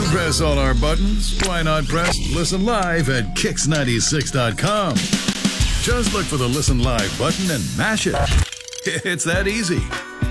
press all our buttons? Why not press listen live at kicks96.com? Just look for the listen live button and mash it. It's that easy.